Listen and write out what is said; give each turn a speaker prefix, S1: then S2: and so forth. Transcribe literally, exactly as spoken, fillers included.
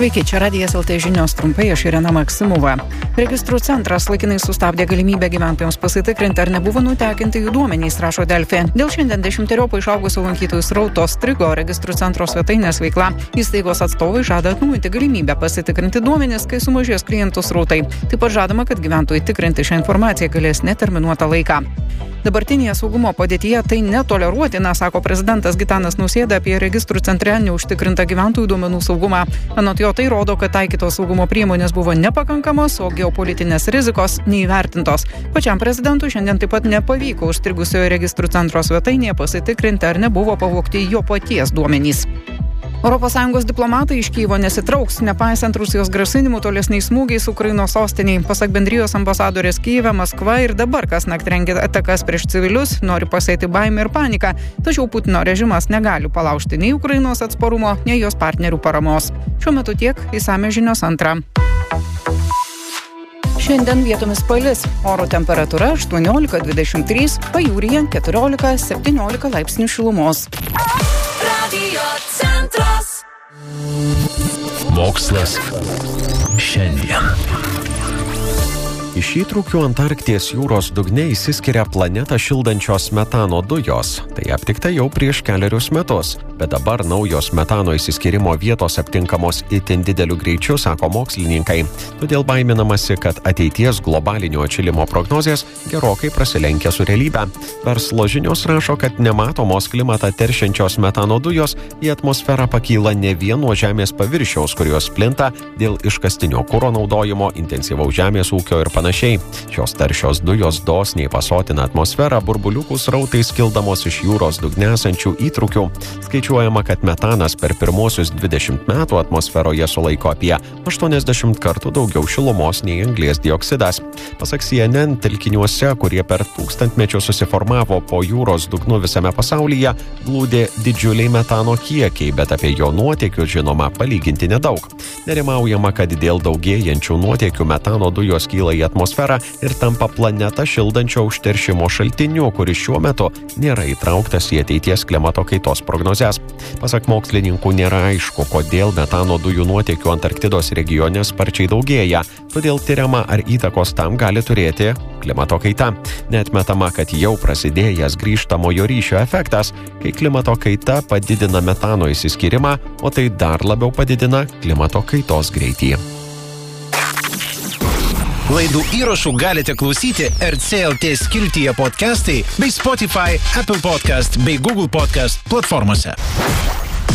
S1: Sveiki, čia Radijas L T žinios trumpai, aš Irena Maksimova. Registrų centras laikinai sustabdė galimybę gyventojams pasitikrinti, ar nebuvo nutekinti jų duomenys, rašo Delfi. Dėl šiandien dešimteriopai išaugusio lankytojų srauto strigo registrų centro svetainės veikla. Įstaigos atstovai žada atnaujinti galimybę pasitikrinti duomenys, kai sumažės klientų srautai. Taip pat žadama, kad gyventojai tikrinti šią informaciją galės neterminuotą laiką. Dabartinėje saugumo padėtyje tai netoleruotina, sako prezidentas Gitanas Nausėda apie registrų centre neužtikrintą gyventojų duomenų saugumą. Anot jo tai rodo, kad taikytos saugumo priemonės buvo nepakankamos, o geopolitinės rizikos neįvertintos. Pačiam prezidentui šiandien taip pat nepavyko užstrigusioje registrų centro svetainėje pasitikrinti, ar nebuvo pavogti jo paties duomenys. Europos Sąjungos diplomatai iš Kyjivo nesitrauks, nepaisant Rusijos grasinimų tolesniais smūgiais Ukrainos sostiniai. Pasak bendrijos ambasadorės Kyjive, Maskva ir dabar kasnakt rengia atakas prieš civilius, nori pasėti baimę ir paniką. Tačiau Putino režimas negali palaužti nei Ukrainos atsparumo, nei jos partnerių paramos. Šiuo metu tiek, išsamios žinios antra. Šiandien vietomis palis, oro temperatūra aštuoniolika dvidešimt trys, pajūryje keturiolika septyniolika laipsnių šilumos.
S2: Mokslas šiandien. Iš įtrūkių Antarkties jūros dugne išsiskiria planetą šildančios metano dujos. Tai aptikta jau prieš kelerius metus, bet dabar naujos metano išsiskirimo vietos aptinkamos itin dideliu greičiu, sako mokslininkai. Todėl baiminamasi, kad ateities globalinio atšilimo prognozės gerokai prasilenkia su realybe. Verslo žinios rašo, kad nematomos klimatą teršiančios metano dujos į atmosferą pakyla ne vien nuo žemės paviršiaus, kurios plinta dėl iškastinio kuro naudojimo, intensyvaus žemės ūkio ir panašiai. Šios taršios dujos dosniai pasotina atmosferą burbuliukų srautais kildamos iš jūros dugne esančių įtrūkių. Skaičiuojama, kad metanas per pirmosius dvidešimt metų atmosferoje sulaiko apie aštuoniasdešimt kartų daugiau šilumos nei anglies dioksidas. Pasak C N N, telkiniuose, kurie per tūkstantmečius susiformavo po jūros dugnu visame pasaulyje, glūdė didžiuliai metano kiekiai, bet apie jo nuotėkius žinoma palyginti nedaug. Nerimaujama, kad dėl daugėjančių nuotėkių metano dujos kyla į atmosferą ir tampa planetą šildančio užteršimo šaltiniu, kuris šiuo metu nėra įtrauktas į ateities klimato kaitos prognozes. Pasak mokslininkų nėra aišku, kodėl metano dujų nuotėkių Antarktidos regione sparčiai daugėja, todėl tiriama, ar įtakos tam gali turėti klimato kaita. Neatmetama, kad jau prasidėjęs grįžtamojo ryšio efektas, kai klimato kaita padidina metano išsiskyrimą, o tai dar labiau padidina klimato kaitos greitį.
S3: Laidų įrašų galite klausyti R C L T skiltyje podcastai bei Spotify, Apple Podcast bei Google Podcast platformose.